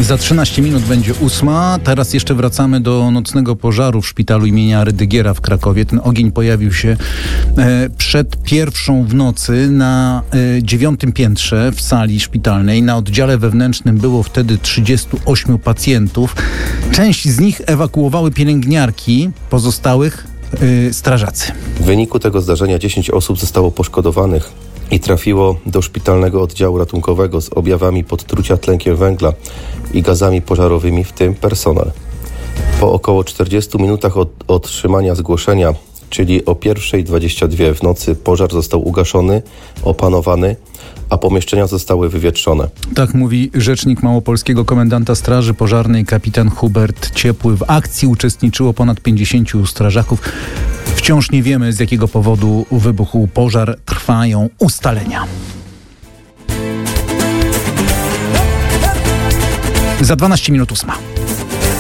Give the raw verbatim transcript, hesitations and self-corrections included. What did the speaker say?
Za trzynaście minut będzie ósma. Teraz jeszcze wracamy do nocnego pożaru w szpitalu imienia Rydygiera w Krakowie. Ten ogień pojawił się e, przed pierwszą w nocy na e, dziewiątym piętrze w sali szpitalnej. Na oddziale wewnętrznym było wtedy trzydziestu ośmiu pacjentów. Część z nich ewakuowały pielęgniarki, pozostałych e, strażacy. W wyniku tego zdarzenia dziesięć osób zostało poszkodowanych i trafiło do szpitalnego oddziału ratunkowego z objawami podtrucia tlenkiem węgla i gazami pożarowymi, w tym personel. Po około czterdziestu minutach od otrzymania zgłoszenia, czyli o pierwsza dwadzieścia dwa w nocy, pożar został ugaszony, opanowany, a pomieszczenia zostały wywietrzone. Tak mówi rzecznik małopolskiego komendanta Straży Pożarnej kapitan Hubert Ciepły. W akcji uczestniczyło ponad pięćdziesięciu strażaków. Wciąż nie wiemy, z jakiego powodu wybuchł pożar. Trwają ustalenia. Za dwanaście minut ósma.